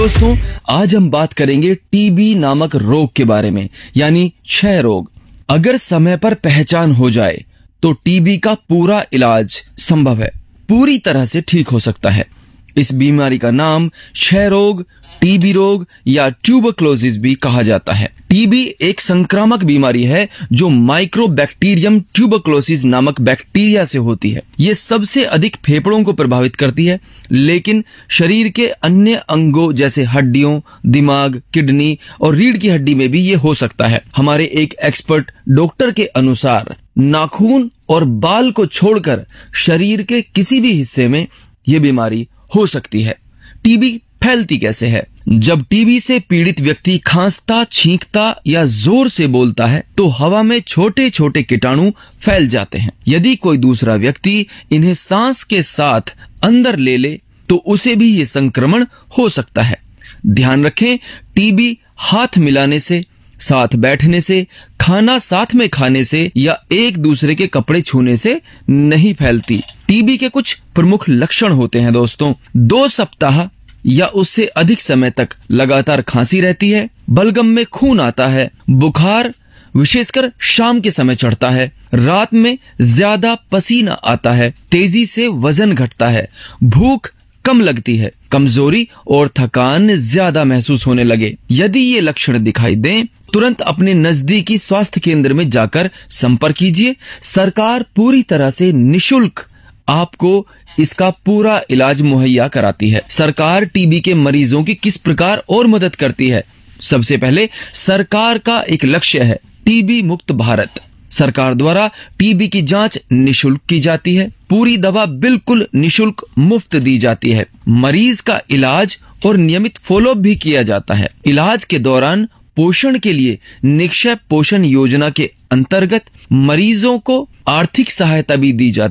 दोस्तों, आज हम बात करेंगे टीबी नामक रोग के बारे में, यानी क्षय रोग। अगर समय पर पहचान हो जाए तो टीबी का पूरा इलाज संभव है, पूरी तरह से ठीक हो सकता है। इस बीमारी का नाम क्षय रोग, टीबी रोग या ट्यूबरक्लोसिस भी कहा जाता है। टीबी एक संक्रामक बीमारी है जो माइक्रोबैक्टीरियम ट्यूबरक्लोसिस नामक बैक्टीरिया से होती है। ये सबसे अधिक फेफड़ों को प्रभावित करती है, लेकिन शरीर के अन्य अंगों जैसे हड्डियों, दिमाग, किडनी और रीढ़ की हड्डी में भी ये हो सकता है। हमारे एक एक्सपर्ट डॉक्टर के अनुसार नाखून और बाल को छोड़कर शरीर के किसी भी हिस्से में ये बीमारी हो सकती है। टीबी फैलती कैसे है? जब टीबी से पीड़ित व्यक्ति खांसता, छींकता या जोर से बोलता है तो हवा में छोटे छोटे कीटाणु फैल जाते हैं। यदि कोई दूसरा व्यक्ति इन्हें सांस के साथ अंदर ले ले तो उसे भी ये संक्रमण हो सकता है। ध्यान रखें, टीबी हाथ मिलाने से, साथ बैठने से, खाना साथ में खाने से या एक दूसरे के कपड़े छूने से नहीं फैलती। टीबी के कुछ प्रमुख लक्षण होते हैं दोस्तों। 2 सप्ताह या उससे अधिक समय तक लगातार खांसी रहती है, बलगम में खून आता है, बुखार विशेषकर शाम के समय चढ़ता है, रात में ज्यादा पसीना आता है, तेजी से वजन घटता है, भूख कम लगती है, कमजोरी और थकान ज्यादा महसूस होने लगे। यदि ये लक्षण दिखाई दें, तुरंत अपने नजदीकी स्वास्थ्य केंद्र में जाकर संपर्क कीजिए। सरकार पूरी तरह से निशुल्क आपको इसका पूरा इलाज मुहैया कराती है। सरकार टीबी के मरीजों की किस प्रकार और मदद करती है? सबसे पहले सरकार का एक लक्ष्य है टीबी मुक्त भारत। सरकार द्वारा टीबी की जांच निशुल्क की जाती है, पूरी दवा बिल्कुल निशुल्क मुफ्त दी जाती है, मरीज का इलाज और नियमित फॉलोअप भी किया जाता है। इलाज के दौरान पोषण के लिए निक्षय पोषण योजना के अंतर्गत मरीजों को आर्थिक सहायता भी दी जाती है।